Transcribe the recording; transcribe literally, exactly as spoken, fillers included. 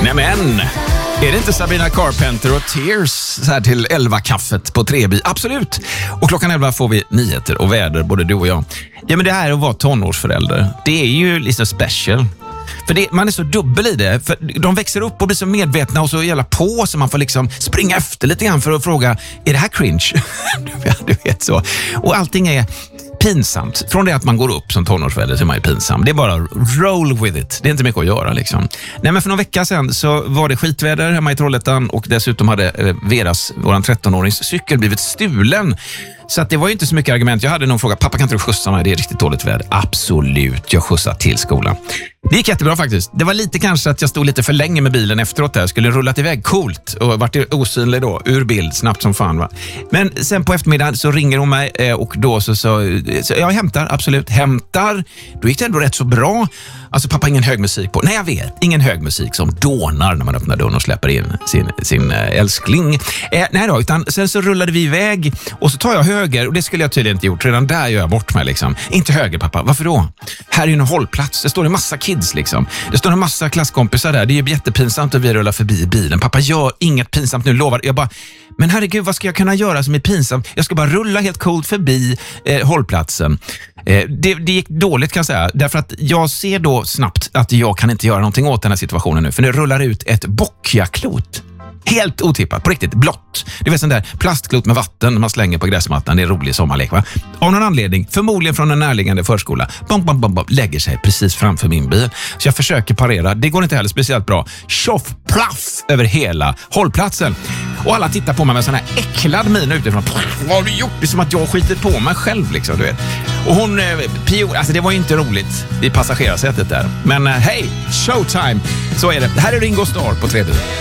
Nej men, är det inte Sabrina Carpenter och Tears så här till elva kaffet på Trebi? Absolut. Och klockan elva får vi nyheter och väder, både du och jag. Ja, men det här att vara tonårsförälder, det är ju liksom special. För det, man är så dubbel i det. För de växer upp och blir så medvetna och så jävla på, så man får liksom springa efter lite grann för att fråga, är det här cringe? Du vet så. Och allting är pinsamt. Från det att man går upp som tonårsförälder så är man ju pinsam. Det är bara roll with it. Det är inte mycket att göra liksom. Nej, men för några veckor sedan så var det skitväder hemma i Trollhättan och dessutom hade eh, Veras, våran tretton-årings cykel, blivit stulen. Så att det var ju inte så mycket argument. Jag hade någon fråga, pappa kan inte du skjutsa mig? Det är riktigt dåligt väder. Absolut, jag skjutsar till skolan. Det gick jättebra faktiskt. Det var lite kanske att jag stod lite för länge med bilen efteråt där. Jag skulle rullat iväg coolt och varit osynlig då, ur bild, snabbt som fan va. Men sen på eftermiddagen så ringer hon mig och då så, så, så jag hämtar, absolut, hämtar. Då gick det ändå rätt så bra. Alltså pappa, ingen hög musik på. Nej, jag vet, ingen hög musik som dånar när man öppnar dörren och släpper in sin, sin älskling. Eh, nej då, utan sen så rullade vi iväg och så tar jag höger, och det skulle jag tydligen inte gjort. Redan där gör jag bort mig liksom. Inte höger pappa, varför då? Här är ju en hållplats, det står en massa kids liksom. Det står en massa klasskompisar där, det är ju jättepinsamt att vi rullar förbi bilen. Pappa, gör inget pinsamt nu, lovar. Jag bara, men herregud, vad ska jag kunna göra som är pinsamt? Jag ska bara rulla helt coolt förbi eh, hållplatsen. Eh, det, det gick dåligt kan jag säga, därför att jag ser då snabbt att jag kan inte göra någonting åt den här situationen nu, för det rullar ut ett bockjaklot. Helt otippat, på riktigt, blått. Det är sån där plastklot med vatten man slänger på gräsmattan. Det är en rolig sommarlek va? Av någon anledning, förmodligen från en närliggande förskola, bom, bom, bom, bom, lägger sig precis framför min bil. Så jag försöker parera, det går inte heller speciellt bra. Tjoff, plaff över hela hållplatsen. Och alla tittar på mig med sån här äcklad min utifrån. Vad har du gjort? Det är som att jag skiter på mig själv liksom, du vet. Och hon, eh, Pio, alltså det var ju inte roligt i passagerarsätet där. Men eh, hej, showtime, så är det. Det här är Ringo Starr på Trebi.